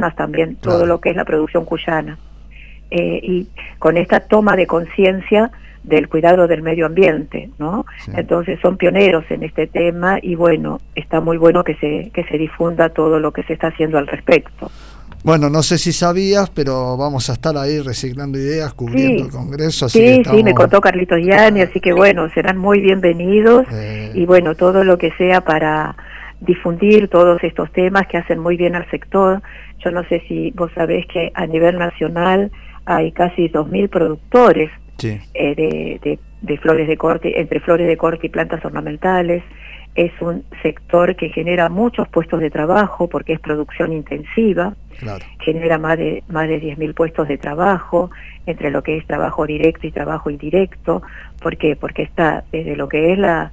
personas también, Claro. todo lo que es la producción cuyana. Y con esta toma de conciencia del cuidado del medio ambiente, ¿no? Sí. Entonces son pioneros en este tema y bueno, está muy bueno que se difunda todo lo que se está haciendo al respecto. Bueno, no sé si sabías, pero vamos a estar ahí reciclando ideas, cubriendo Sí, el Congreso, así que sí, estamos... sí, me contó Carlitos Gianni, así que bueno, serán muy bienvenidos y bueno, todo lo que sea para difundir todos estos temas que hacen muy bien al sector. Yo no sé si vos sabés que a nivel nacional hay casi 2.000 productores sí. de flores de corte, entre flores de corte y plantas ornamentales. Es un sector que genera muchos puestos de trabajo porque es producción intensiva. Claro. Genera más de 10.000 puestos de trabajo, entre lo que es trabajo directo y trabajo indirecto. ¿Por qué? Porque está desde lo que es la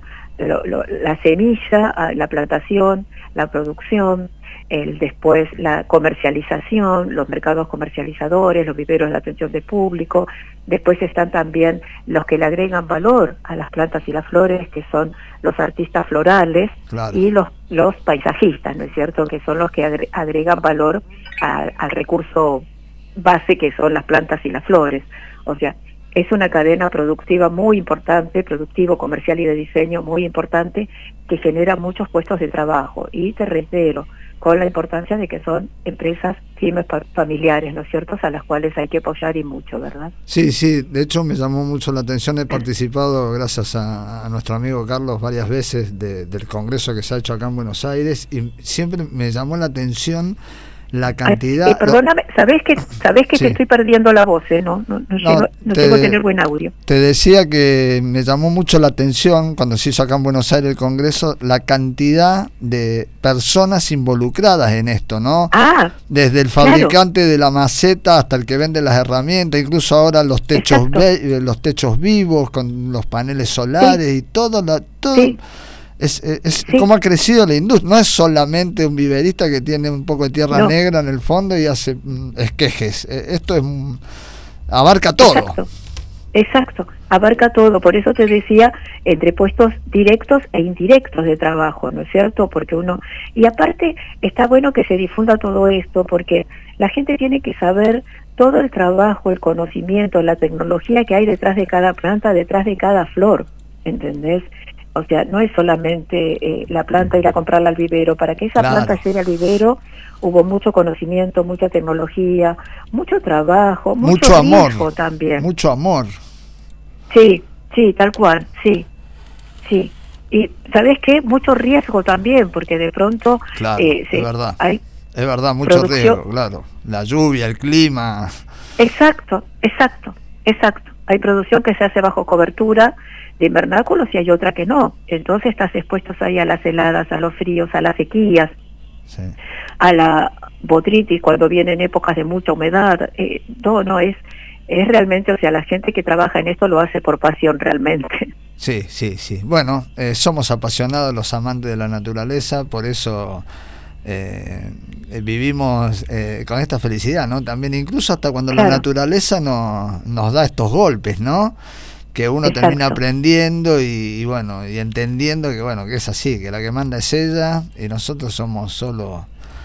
semilla, la plantación, la producción, después la comercialización, los mercados comercializadores, los viveros de atención de público. Después están también los que le agregan valor a las plantas y las flores, que son los artistas florales. Claro. Y los paisajistas, ¿no es cierto?, que son los que agregan valor al recurso base que son las plantas y las flores. O sea, es una cadena productiva muy importante, productivo, comercial y de diseño muy importante, que genera muchos puestos de trabajo. Y te reitero, con la importancia de que son empresas, pymes familiares, ¿no es cierto?, a las cuales hay que apoyar y mucho, ¿verdad? Sí, sí, de hecho me llamó mucho la atención, he participado gracias a nuestro amigo Carlos varias veces del congreso que se ha hecho acá en Buenos Aires y siempre me llamó la atención la cantidad... perdóname, ¿sabés que sí. te estoy perdiendo la voz? No tengo que tener buen audio. Te decía que me llamó mucho la atención cuando se hizo acá en Buenos Aires el Congreso, la cantidad de personas involucradas en esto, ¿no? Desde el fabricante de la maceta hasta el que vende las herramientas, incluso ahora los techos vivos con los paneles solares, sí. Y todo. Sí. Es sí. Cómo ha crecido la industria. No es solamente un viverista que tiene un poco de tierra negra en el fondo y hace esquejes. Esto abarca todo. Exacto, abarca todo. Por eso te decía, entre puestos directos e indirectos de trabajo, ¿no es cierto? Porque y aparte está bueno que se difunda todo esto, porque la gente tiene que saber todo el trabajo, el conocimiento, la tecnología que hay detrás de cada planta, detrás de cada flor, ¿entendés? O sea, no es solamente la planta ir a comprarla al vivero. Para que esa planta llegue al vivero hubo mucho conocimiento, mucha tecnología, mucho trabajo, mucho amor también. Mucho amor. Sí, tal cual, sí. Y ¿sabés qué? Mucho riesgo también, porque de pronto... Claro, es verdad, mucho riesgo, claro. La lluvia, el clima... Exacto. Hay producción que se hace bajo cobertura de invernáculos y hay otra que no. Entonces estás expuestos ahí a las heladas, a los fríos, a las sequías, sí. A la botrytis cuando vienen épocas de mucha humedad. Es realmente, o sea, la gente que trabaja en esto lo hace por pasión realmente. Sí. Bueno, somos apasionados los amantes de la naturaleza, por eso vivimos con esta felicidad, ¿no? También incluso hasta cuando la naturaleza nos da estos golpes, ¿no? Que uno termina aprendiendo y entendiendo que es así, que la que manda es ella y nosotros somos solo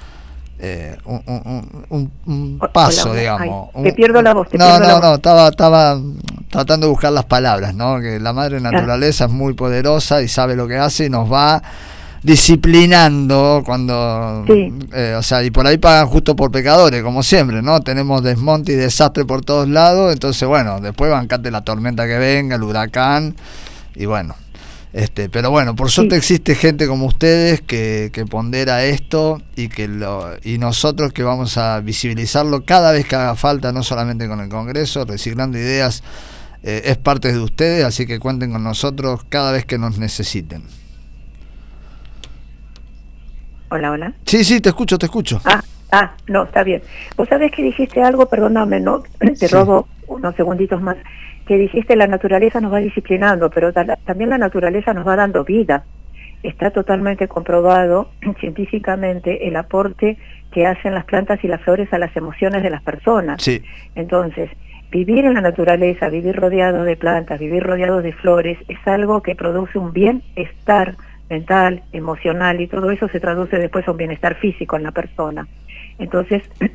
un paso, digamos. Te pierdo la voz. Estaba tratando de buscar las palabras, ¿no? Que la madre naturaleza es muy poderosa y sabe lo que hace y nos va disciplinando cuando y por ahí pagan justo por pecadores, como siempre, ¿no? Tenemos desmonte y desastre por todos lados, entonces después bancate la tormenta que venga, el huracán y pero por suerte existe gente como ustedes que pondera esto y nosotros que vamos a visibilizarlo cada vez que haga falta, no solamente con el Congreso, Reciclando Ideas es parte de ustedes, así que cuenten con nosotros cada vez que nos necesiten. Hola. Sí, te escucho. No, está bien. Vos sabés que dijiste algo, perdóname, ¿no? Te robo unos segunditos más. Que dijiste la naturaleza nos va disciplinando, pero también la naturaleza nos va dando vida. Está totalmente comprobado científicamente el aporte que hacen las plantas y las flores a las emociones de las personas. Sí. Entonces, vivir en la naturaleza, vivir rodeado de plantas, vivir rodeado de flores, es algo que produce un bienestar mental, emocional, y todo eso se traduce después a un bienestar físico en la persona. Entonces,